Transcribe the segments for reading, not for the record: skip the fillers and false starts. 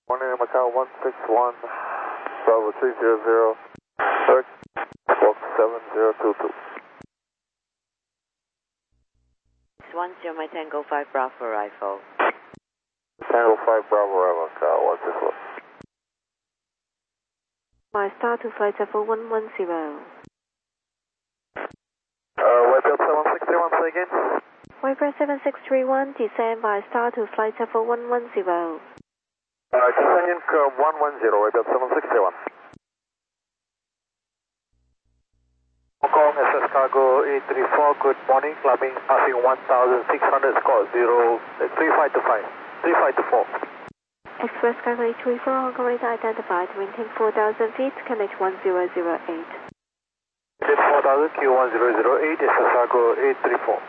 Morning, Macau 161, Bravo 300, Box 7022. 10 my Tango 5 Bravo Rifle. Tango 5 Bravo Rifle, Macau 161. My star to flight level 110. Whitebird 7631, say again. Whitebird 7631, descend by star to flight level 110. Descending 110, Whitebird 7631. Hong Kong SS Cargo 834, good morning, climbing passing 1,600, score 3525, 3524. Express Cargo 834, Hong Kong radar identified, maintain 4,000 feet, connect 1008. 4000, Q1008, SS Cargo 834.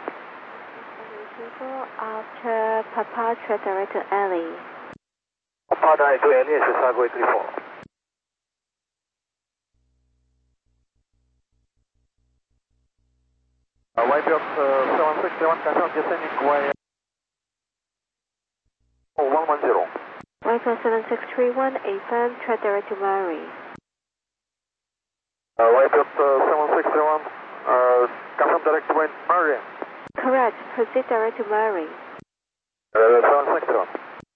After Papa direct to Alley. Papa direct to Alley, SS Cargo 834. Whitebird 7631, confirm descending via 110. Whitebird 7631, AFM, track direct to Murray. Whitebird 7631, confirm direct to Murray. Correct, proceed direct to Murray. 7631.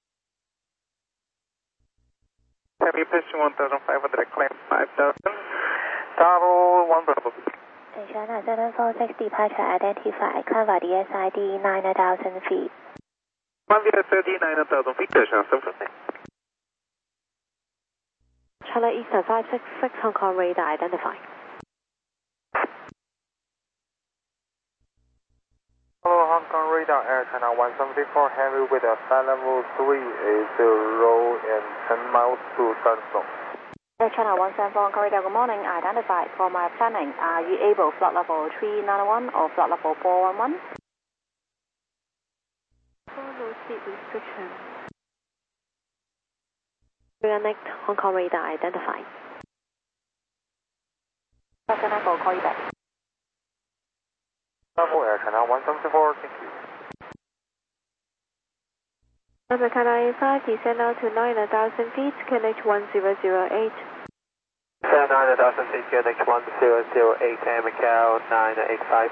Heavy pitching 1,500, climb 5,000. Tower 1 Bravo. China 746 departure identified, climb the SID 9,000 feet. Climb the SID 9,000 feet, China 746. China Eastern 566, Hong Kong radar identified. Hello, Hong Kong radar, Air China 174, heavy with a flight level 380 and 10 miles to Dunstone. Air China 174, Hong Kong radar, good morning, identified. For my planning, are you able flight level 391 or flight level 411? No speed restriction. Connect Hong Kong radar identified. Second Echo, call you back. Bravo, Air China 174, thank you. American 95, descend now to 9,000 feet, connect 1008. 9,000 feet, connect 1008, Macau 985.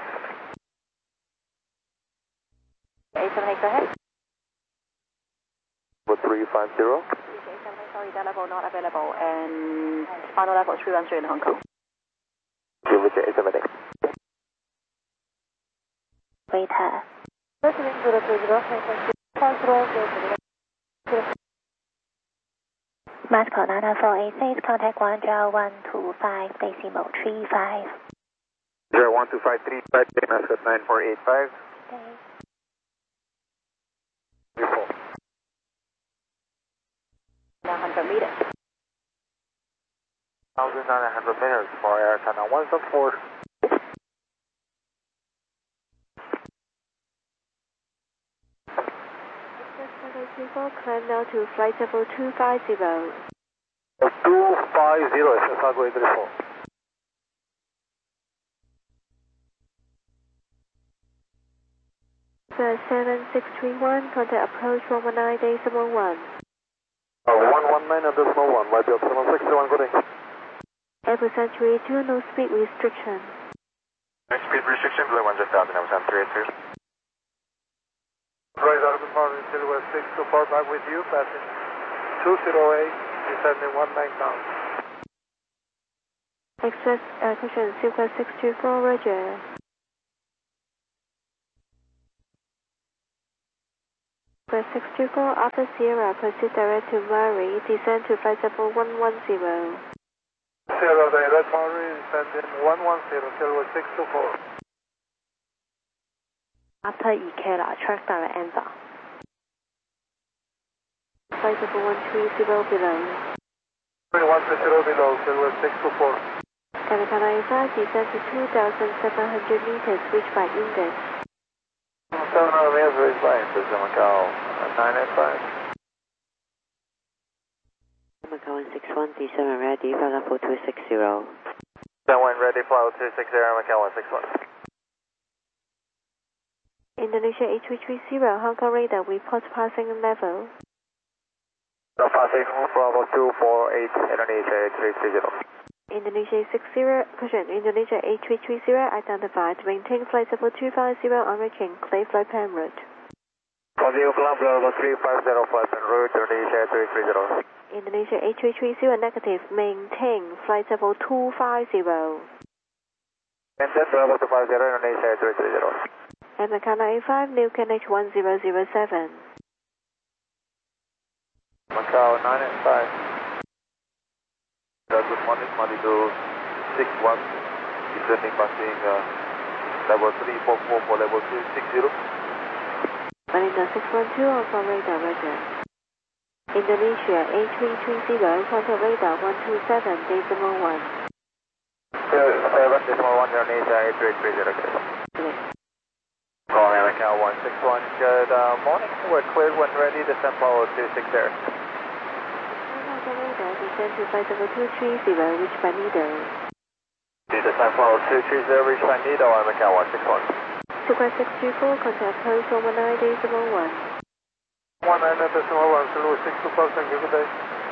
878, go ahead. 350. 878, sorry, that level not available, and final level 313 in Hong Kong. Juliet 878. Waiter. Listening to the 30, control Moscow 90486, contact 10125, decimal 35. 01253, Moscow 9485. Okay. Before. 900 meters. 1,900 meters for Air China 174. Climb now to flight level 250. 250, SS Cargo 834. Flight 7631, contact approach 119.1. 119.1, Whitebird 7631, good day. Airbus Century 2, no speed restriction. No speed restriction, below 100,000, I was on 382. Right out of the morning, Silhouette 624, back with you, passing 208, descending 19,000. Express cushion, Silhouette 624, roger. Express 624, after Sierra, proceed direct to Murray, descend to flight level 110. Sierra, direct Murray, descending 110, Silhouette 624. After Ikela, track direct answer. Flight level 130 below. 130 below, Silhouette 624. American 95, descend to 2,700 meters, reach by index. 700 meters, reach by index, Macau 985. Macau 161, descend ready, flight level 260. 71 ready, flight level 260, Macau 161. Indonesia 8330, Hong Kong radar, report passing level. Passing Bravo 248, Indonesia 8330. Indonesia 60, caution, Indonesia 8330, identified. Maintain flight level 250 on reaching, clear flight plan route. Bravo 350, flight plan route, Indonesia 8330. Indonesia 8330, negative. Maintain flight level 250. Maintain Bravo 250, Indonesia 8330. And Macau 95, new KNH 1007. Macau 985. Good morning, Malibu 61. Descending passing level 344 for level 260. Malinda 612 on from radar, roger. Indonesia 8330, contact radar 127.1. 7.1, Indonesia 8330. Okay. Calling Macau 161, good morning. We're cleared when ready, descend follow 26 there. Radar, descend to flight level 230, reach by Nido. Descend follow 230, reach by Nido, I'm Macau 161. Request 624, contact post 119.1. 19.1, Zulu 624, thank you, good day.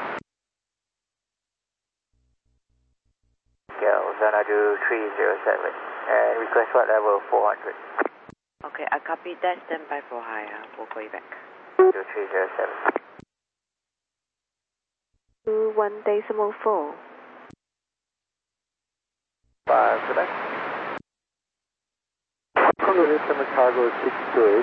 Xanadu 307, and request flight level 400. Okay, I copy that. Stand by for higher. We'll call you back. 2307. 21.4. 5 today. Congress Cargo 628.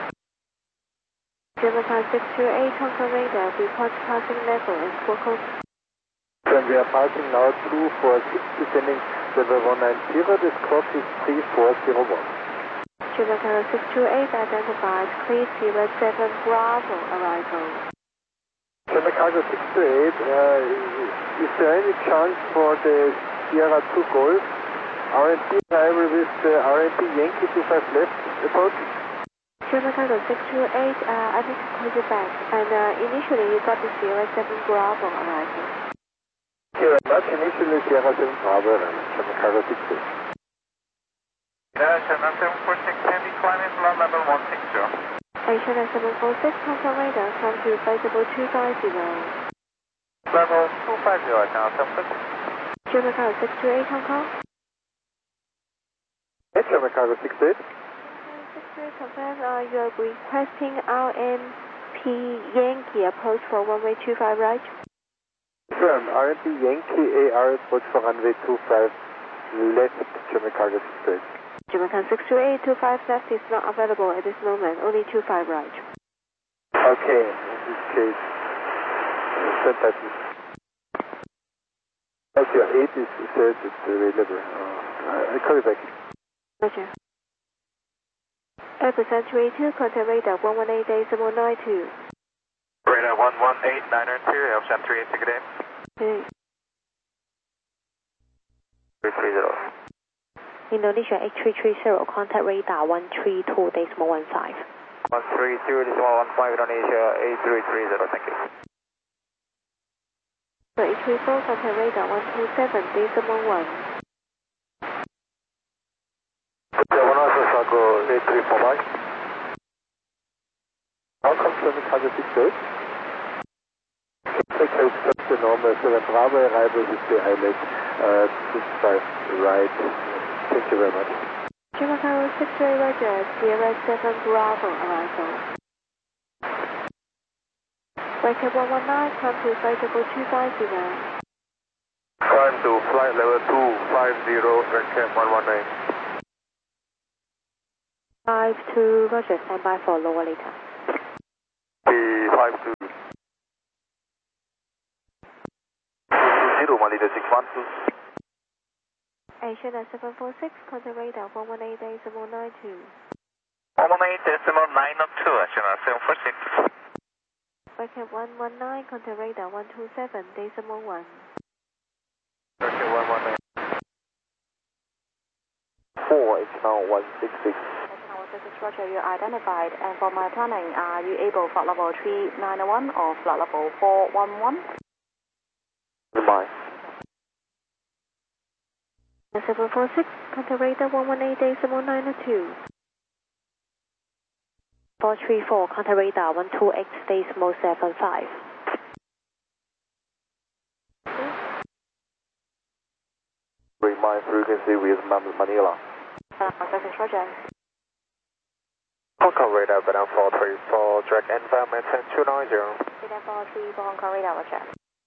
Jamaica 628, Hong Kong radar, report passing level and squawk. When we are passing now 246, descending level 190, the squawk is 3401. Jamaica 628, identified, clear Sierra 7 Bravo arrival. Jamaica 628, is there any chance for the Sierra 2 Golf RMP arrival with the RMP Yankee 25 left approach? Jamaica 628, I need to call you back. And initially you got the Sierra 7 Bravo arrival. Thank you very much. Initially Sierra 7 Bravo arrival, Jamaica 628. Channel 746, heavy climbing flight level 160. Channel 746, Hong Kong radar, come to flight level 250. Level 250, Channel 746. Jamaica 628, Hong Kong. Yes, Jamaica 628. 628, confirm you are requesting RMP Yankee approach for runway 25 right? Confirm, RMP Yankee AR approach for runway 25 left, Jamaica 628. Jamaica 628, 25 left is not available at this moment, only 25 right. Okay, in this case, send that. Okay, 8 is said it's available. I'll call you back. Roger. Airbus 382, contact radar 118.92. Radar 118.992, Elsan 386 again. Okay. 330. Indonesia 8330, contact radar 132.15. 132.15, Indonesia 8330, thank you. So 834, contact radar 127.1. Cargo 8345. Welcome to the Cargo 68. Take just the normal 7 Bravo arrival with the ILS 65 right. Thank you very much. Jamaica 628, roger, Sierra 7 Bravo arrival. Bracket 119, come to flight level 250. Climb to flight level 250, Bracket 119. 52, roger, stand by for lower later. P52. 220, Malida 612. Channel 746, contact radar 118.92. 118.902, Channel 746. Bracket 119, contact radar 127.1. Bracket 119. 4, it's now 166. Roger, you're identified, and for my planning, are you able flight level 391 or flight level 411? Goodbye. 746, contact radar 118.92. 434, contact radar 128.75. combined frequency with Manila. Surface Roger. Hong Kong radar, Vietnam 434, direct environment 10290. Vietnam 434, Hong Kong radar, Roger.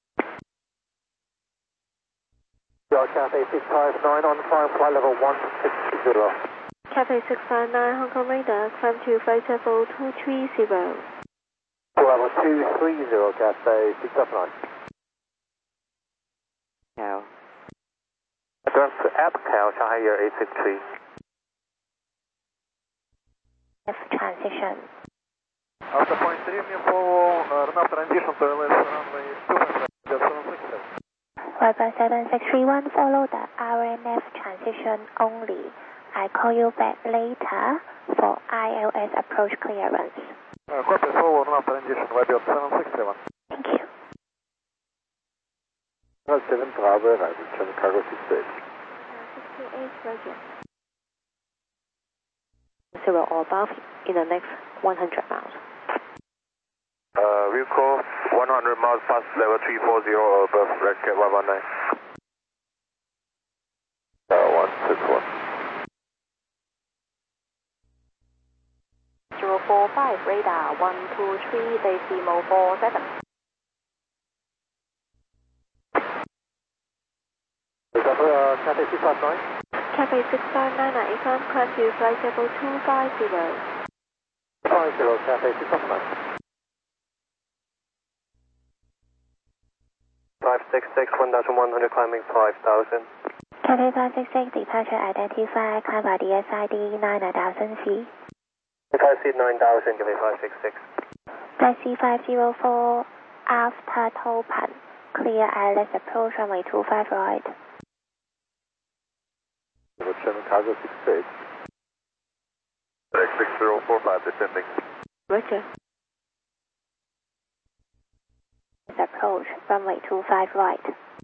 Cathay 659 on climb flight level 160. Cathay 659 Hong Kong radar, climb to flight level 230. Level 230, Cathay 659. Cow. Address APCAL, Shanghai Air 863. F transition. After point 3, me follow runway transition to LS runway 257. Viber 7631, follow the RNF transition only. I call you back later for ILS approach clearance. Copy, follow runway transition, Viber 767. Thank you. 7 Bravo, arrival, Channel Cargo 68. 68 Roger. 0 or above in the next 100 miles. Vehicle 100 miles past level 340 or above, red cat 119. 161. 045 radar 123 decimal 47. Cathay 659. Cathay 659 85, climb to flight level 250. 50, Cathay 659. 566, 1100, climbing 5000. Cathay 566, departure identified, climb by DSID 9000 feet. If I see 9000, give me 566. Taxi 504, after Topan, clear ILS approach runway 25 right. Channel Cargo 68. 6045, descending. Roger. Approach runway 25 right.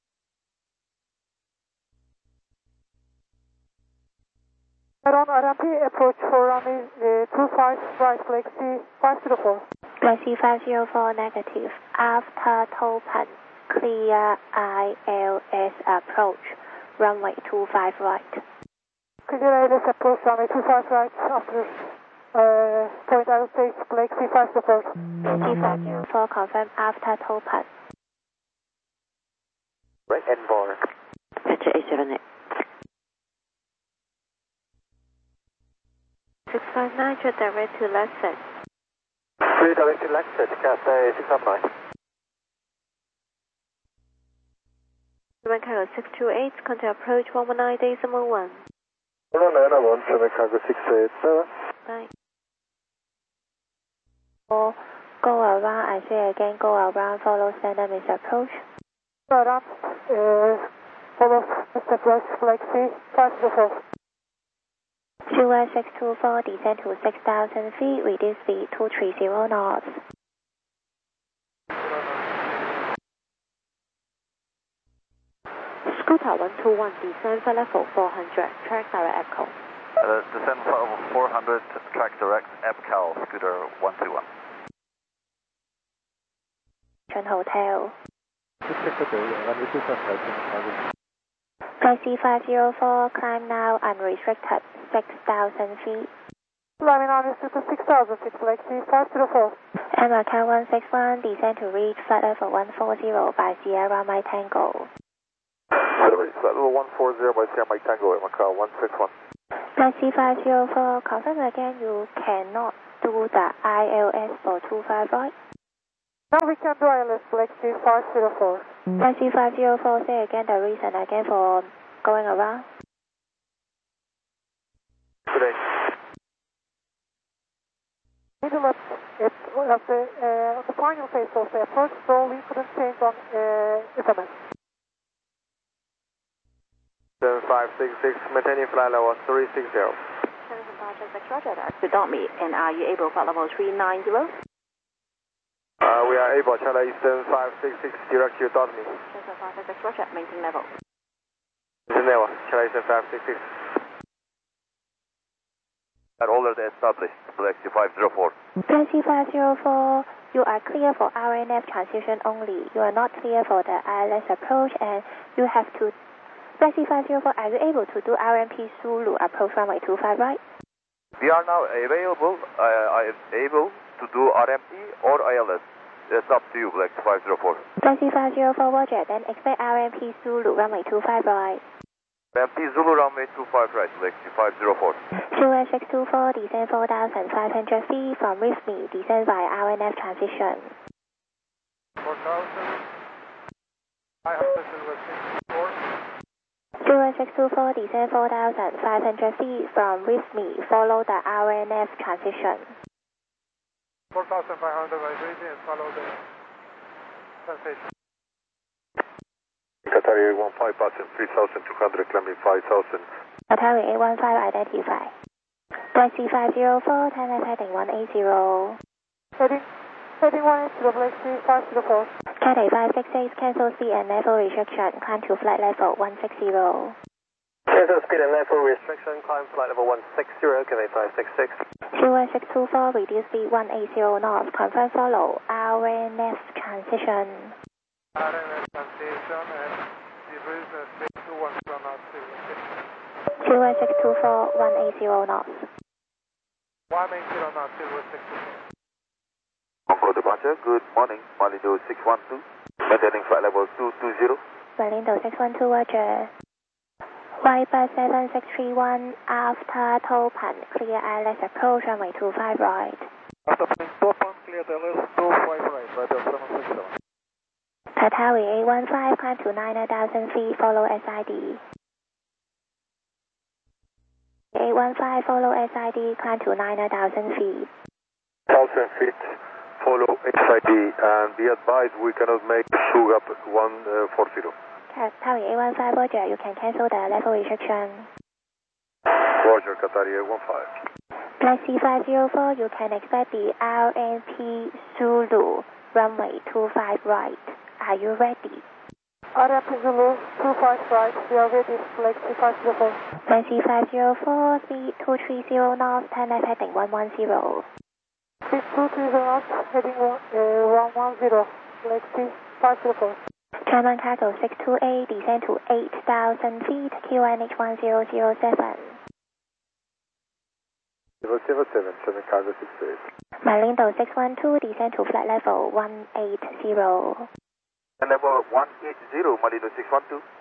On RMP, approach for runway 25 right, Flexi 504. Taxi 504 negative, after Topan, clear ILS approach runway 25 right. Clear ILS approach runway 25 right after point aerospace, Flexi 504. Taxi 504 confirm after Topan. Right, Envor. Roger 878. 659 to direct to Lexington. Redirect to Lexington, Cathay 659. German Cargo 628, contact approach 119.1. 191, German Cargo 687. Bye. Or go around, I say again, go around, follow standard miss approach. Around, follow Mr. Flex, Flexi 504. QS 624, descend to 6,000 feet, reduce speed 230 knots. Scooter 121, descend for level 400, track direct EPCO. Descend for 400, track direct, APCAL, scooter 121. Hotel. Runway 255, Taxi 504, climb now unrestricted 6,000 feet. Climbing unrestricted 6,000 feet, Flexi 504. Macau 161, descend to reach flight level 140 by Sierra Mike Tango. Flight level 140 by Sierra Mike Tango at Macau 161. Taxi 504, confirm again you cannot do the ILS for 25 right? Now we can do ILS, Flexi 504. Taxi 504, say again the reason again for going around. Today. Middle of the final phase of the approach, so we couldn't change on FMS. 7566, maintaining flight level 360. Roger that. To dot me, and are you able flight level 390? We are able, China Eastern 566, direct to dot me. Cessna 566, Roger, maintain level. Maintain level, China Eastern 566. At order established, Flexi 504. Taxi 504, you are clear for RNF transition only. You are not clear for the ILS approach, and you have to Taxi 504, are you able to do RMP Zulu approach runway 25 right? We are now available, able to do RMP or ILS. It's up to you, Black 504. Taxi 504, Roger, then expect RMP Zulu runway 25 right. RMP Zulu runway 25 right, Black 504. Suez 624, descend 4,500 feet from with me, descend via RNF transition. 4,500 624, descend 4,500 feet from with me, follow the RNF transition. 4,500 vibration and follow the transition. Qatari 815 passing 3,200, climbing 5,000. Qatari 815 identify. Taxi 504, time left heading 180. Heading 180, Taxi 504. Cat 8568, cancel speed and level restriction, climb to flight level 160. Cancel speed and level restriction, climb flight level 160, Cat 8566. Suez 624, reduce speed 180 knots, confirm follow RNF transition. RNF transition and decrease the speed to 1 knot. Suez 624, 180 knots. 180 knots, Silver 624. Concord departure, good morning, Malindo 612, maintaining flight level 220. Malindo 612, Roger. Viper 7631, after Topan, clear ILS approach runway 25 right. After putting Topan, clear the LS 25 right, Viper 767. Qatari 815, climb to 9,000 feet, follow SID. 815, follow SID, climb to 9,000 feet. 1,000 feet. Follow SID and be advised we cannot make SUGAP 140. Qatari 815, Roger, you can cancel the level restriction. Roger, Qatari 815. Taxi 504, you can expect the RMP Zulu, runway 25 right. Are you ready? RMP Zulu 25 right, we are ready, Taxi 504. Taxi 504, speed 230 knots, time left heading 110. Speed 230 knots, heading 110, Taxi 504. German cargo 628, descend to 8,000 feet, QNH 1007. 077, German cargo 68. Malindo 612, descend to flight level 180. And level 180, Malindo 612.